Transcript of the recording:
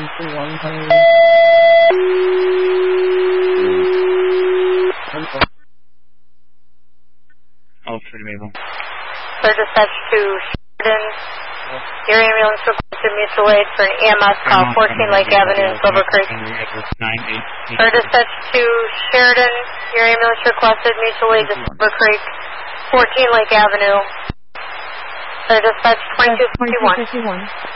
131, honey. Oh, pretty Mabel. Third dispatch to Sheridan. Your ambulance requested mutual aid for an EMS call, 14 Lake Avenue in Silver Creek. Third dispatch to Sheridan. Your ambulance requested mutual aid to Silver Creek, 14 Lake Avenue. Third dispatch 2251.